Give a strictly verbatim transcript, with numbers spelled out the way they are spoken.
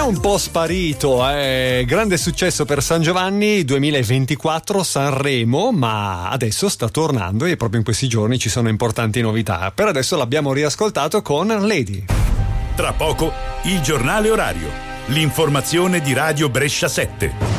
un po' sparito, eh. Grande successo per San Giovanni duemilaventiquattro Sanremo, ma adesso sta tornando e proprio in questi giorni ci sono importanti novità. Per adesso l'abbiamo riascoltato con Lady. Tra poco il giornale orario, l'informazione di Radio Brescia sette.